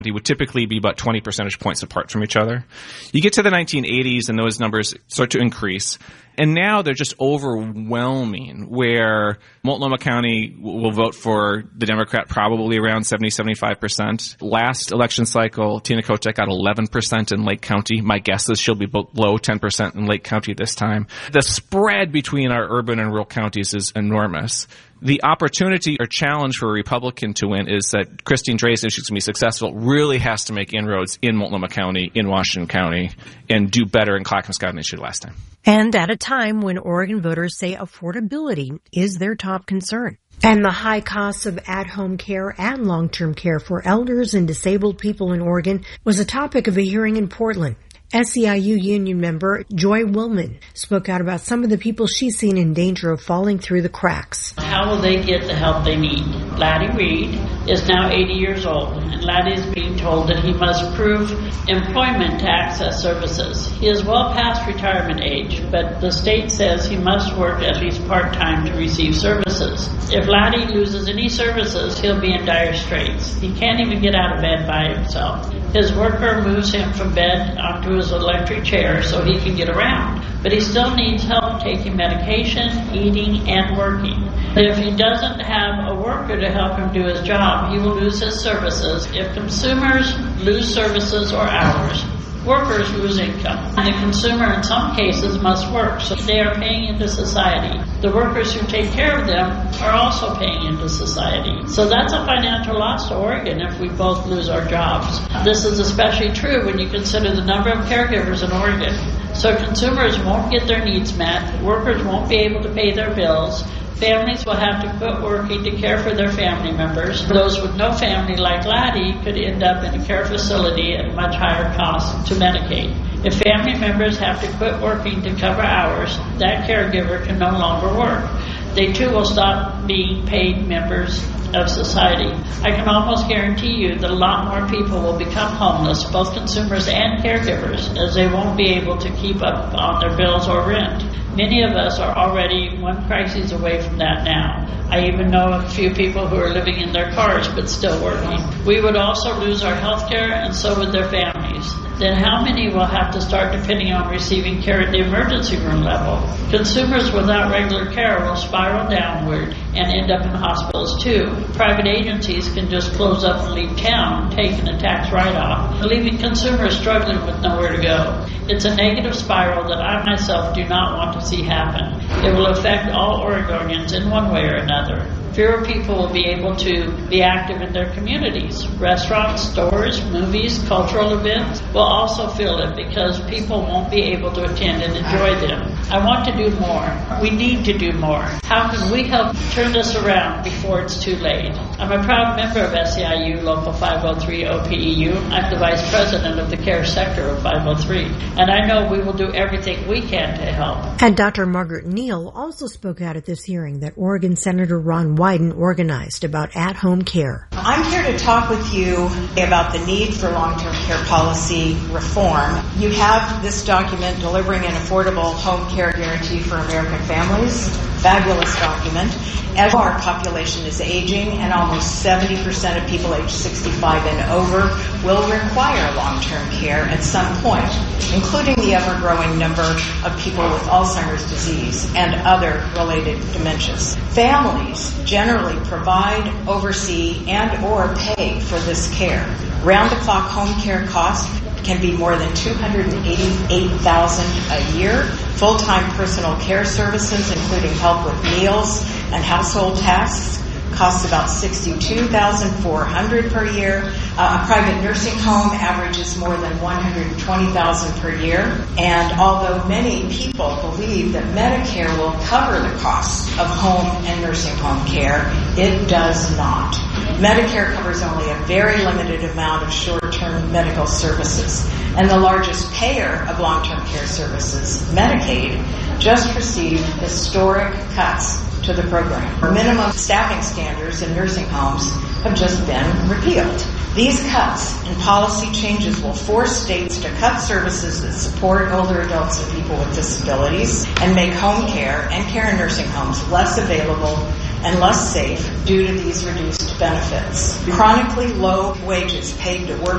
They would typically be about 20 percentage points apart from each other. You get to the 1980s and those numbers start to increase. And now they're just overwhelming, where Multnomah County will vote for the Democrat probably around 70-75%. Last election cycle, Tina Kotek got 11% in Lake County. My guess is she'll be below 10% in Lake County this time. The spread between our urban and rural counties is enormous. The opportunity or challenge for a Republican to win is that Christine Drazan, if she's going to be successful, really has to make inroads in Multnomah County, in Washington County, and do better in Clackamas County than she did last time. And at a time when Oregon voters say affordability is their top concern. And the high costs of at-home care and long-term care for elders and disabled people in Oregon was a topic of a hearing in Portland. SEIU union member Joy Willman spoke out about some of the people she's seen in danger of falling through the cracks. How will they get the help they need? Laddie Reed is now 80 years old, and Laddie is being told that he must prove employment to access services. He is well past retirement age, but the state says he must work at least part-time to receive services. If Laddie loses any services, he'll be in dire straits. He can't even get out of bed by himself. His worker moves him from bed onto his electric chair so he can get around, but he still needs help taking medication, eating, and working. If he doesn't have a worker to help him do his job, he will lose his services. If consumers lose services or hours, workers lose income. And the consumer in some cases must work, so they are paying into society. The workers who take care of them are also paying into society. So that's a financial loss to Oregon if we both lose our jobs. This is especially true when you consider the number of caregivers in Oregon. So consumers won't get their needs met, workers won't be able to pay their bills, families will have to quit working to care for their family members. Those with no family like Laddie could end up in a care facility at a much higher cost to Medicaid. If family members have to quit working to cover hours, that caregiver can no longer work. They too will stop being paid members of society. I can almost guarantee you that a lot more people will become homeless, both consumers and caregivers, as they won't be able to keep up on their bills or rent. Many of us are already one crisis away from that now. I even know a few people who are living in their cars but still working. We would also lose our health care, and so would their families. Then how many will have to start depending on receiving care at the emergency room level? Consumers without regular care will spiral downward and end up in hospitals too. Private agencies can just close up and leave town, taking a tax write-off, leaving consumers struggling with nowhere to go. It's a negative spiral that I myself do not want to see happen. It will affect all Oregonians in one way or another. Fewer people will be able to be active in their communities. Restaurants, stores, movies, cultural events will also feel it because people won't be able to attend and enjoy them. I want to do more. We need to do more. How can we help turn this around before it's too late? I'm a proud member of SEIU Local 503 OPEU. I'm the Vice President of the Care Sector of 503. And I know we will do everything we can to help. And Dr. Margaret Neal also spoke out at this hearing that Oregon Senator Ron Wyden organized about at-home care. I'm here to talk with you about the need for long-term care policy reform. You have this document, Delivering an Affordable Home Care Guarantee for American Families. Fabulous document. As our population is aging and almost 70% of people aged 65 and over will require long-term care at some point, including the ever-growing number of people with Alzheimer's disease and other related dementias. Families generally provide, oversee, and or pay for this care. Round-the-clock home care costs can be more than $288,000 a year. Full-time personal care services, including help with meals and household tasks, costs about $62,400 per year. A private nursing home averages more than $120,000 per year. And although many people believe that Medicare will cover the costs of home and nursing home care, it does not. Medicare covers only a very limited amount of short-term medical services. And the largest payer of long-term care services, Medicaid, just received historic cuts to the program. Minimum staffing standards in nursing homes have just been repealed. These cuts and policy changes will force states to cut services that support older adults and people with disabilities and make home care and care in nursing homes less available and less safe due to these reduced benefits. Chronically low wages paid to work